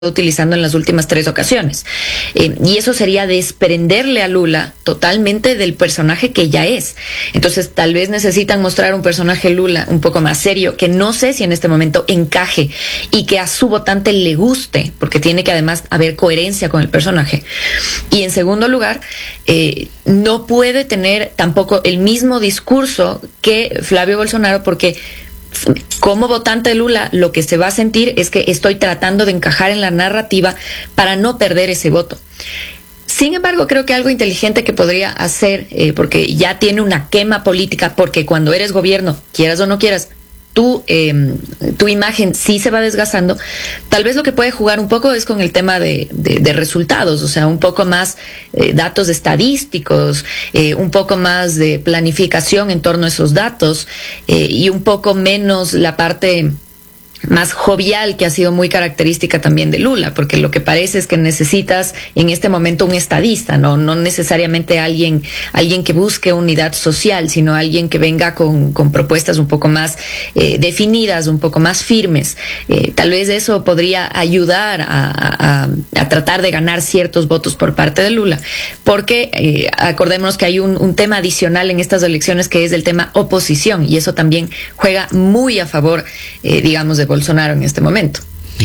utilizando en las últimas 3 ocasiones. Y eso sería desprenderle a Lula totalmente del personaje que ya es. Entonces, tal vez necesitan mostrar un personaje Lula un poco más serio, que no sé si en este momento encaje y que a su votante le guste, porque tiene que además haber coherencia con el personaje. Y en segundo lugar, no puede tener tampoco el mismo discurso que Flavio Bolsonaro, porque como votante de Lula, lo que se va a sentir es que estoy tratando de encajar en la narrativa para no perder ese voto. Sin embargo, creo que algo inteligente que podría hacer, porque ya tiene una quema política, porque cuando eres gobierno, quieras o no quieras, tu imagen sí se va desgastando. Tal vez lo que puede jugar un poco es con el tema de resultados, o sea, un poco más datos estadísticos, un poco más de planificación en torno a esos datos, y un poco menos la parte más jovial que ha sido muy característica también de Lula, porque lo que parece es que necesitas en este momento un estadista, no necesariamente alguien que busque unidad social, sino alguien que venga con propuestas un poco más definidas, un poco más firmes. Tal vez eso podría ayudar a tratar de ganar ciertos votos por parte de Lula, porque acordémonos que hay un tema adicional en estas elecciones, que es el tema oposición, y eso también juega muy a favor, digamos, de Bolsonaro en este momento.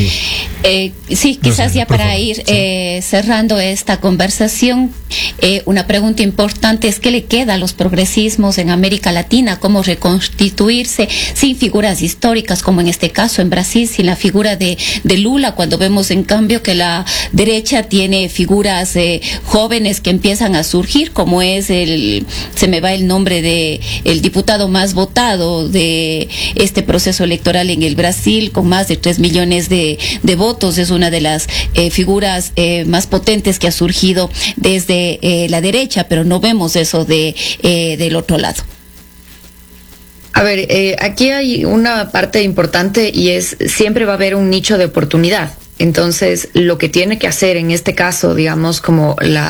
Sí, quizás ya para ir cerrando esta conversación, una pregunta importante es: ¿qué le queda a los progresismos en América Latina? ¿Cómo reconstituirse sin figuras históricas, como en este caso en Brasil, sin la figura de Lula, cuando vemos en cambio que la derecha tiene figuras jóvenes que empiezan a surgir, como es se me va el nombre de el diputado más votado de este proceso electoral en el Brasil, con más de 3 millones de votos? Es una de las figuras más potentes que ha surgido desde la derecha, pero no vemos eso del otro lado. A ver, aquí hay una parte importante, y es: siempre va a haber un nicho de oportunidad. Entonces, lo que tiene que hacer en este caso, digamos, como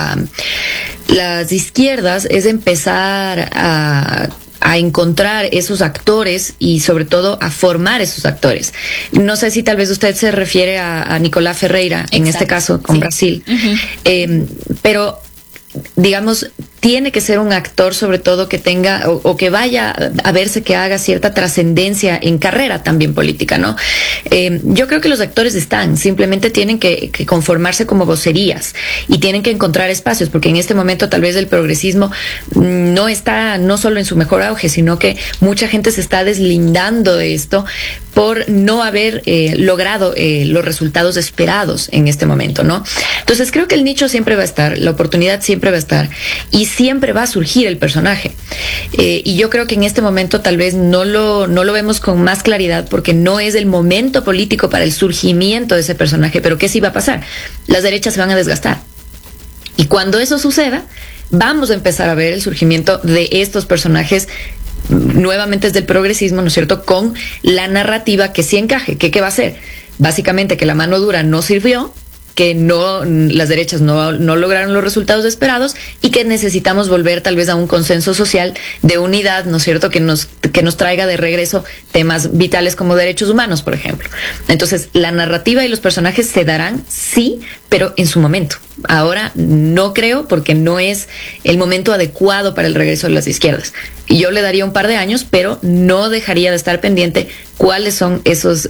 las izquierdas, es empezar a encontrar esos actores y sobre todo a formar esos actores. No sé si tal vez usted se refiere a Nicolás Ferreira. Exacto. En este caso con Brasil. Uh-huh. Pero digamos, tiene que ser un actor sobre todo que tenga o que vaya a verse que haga cierta trascendencia en carrera también política, ¿no? Yo creo que los actores están, simplemente tienen que conformarse como vocerías y tienen que encontrar espacios, porque en este momento tal vez el progresismo no está no solo en su mejor auge, sino que mucha gente se está deslindando de esto por no haber logrado los resultados esperados en este momento, ¿no? Entonces creo que el nicho siempre va a estar, la oportunidad siempre va a estar, y siempre va a surgir el personaje. Y yo creo que en este momento tal vez no lo vemos con más claridad, porque no es el momento político para el surgimiento de ese personaje. Pero ¿qué sí va a pasar? Las derechas se van a desgastar. Y cuando eso suceda, vamos a empezar a ver el surgimiento de estos personajes nuevamente desde el progresismo, ¿no es cierto?, con la narrativa que sí encaje. ¿Qué va a ser? Básicamente que la mano dura no sirvió, que las derechas no lograron los resultados esperados, y que necesitamos volver tal vez a un consenso social de unidad, ¿no es cierto?, que nos traiga de regreso temas vitales como derechos humanos, por ejemplo. Entonces, la narrativa y los personajes se darán, sí, pero en su momento. Ahora no creo, porque no es el momento adecuado para el regreso de las izquierdas. Y yo le daría un par de años, pero no dejaría de estar pendiente cuáles son esos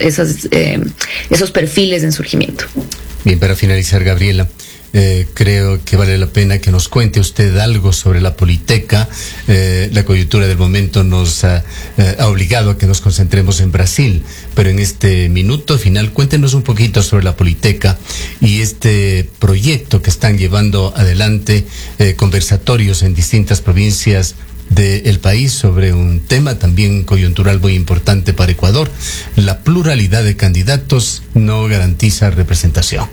perfiles en surgimiento. Bien, para finalizar, Gabriela, creo que vale la pena que nos cuente usted algo sobre la politeca. La coyuntura del momento nos ha obligado a que nos concentremos en Brasil, pero en este minuto final, cuéntenos un poquito sobre la politeca y este proyecto que están llevando adelante, conversatorios en distintas provincias del país sobre un tema también coyuntural muy importante para Ecuador. La pluralidad de candidatos no garantiza representación.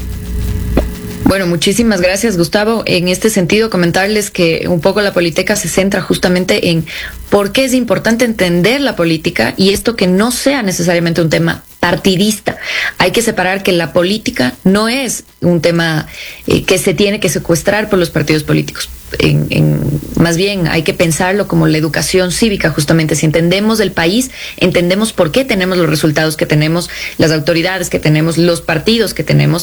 Bueno, muchísimas gracias, Gustavo. En este sentido, comentarles que un poco la politeca se centra justamente en por qué es importante entender la política, y esto que no sea necesariamente un tema partidista. Hay que separar que la política no es un tema que se tiene que secuestrar por los partidos políticos. más bien hay que pensarlo como la educación cívica, justamente. Si entendemos el país, entendemos por qué tenemos los resultados que tenemos, las autoridades que tenemos, los partidos que tenemos,